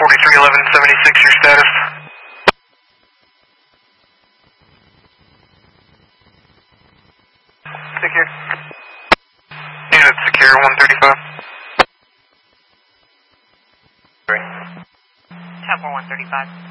431176, your status. Secure. Unit secure, 135. Tower 135.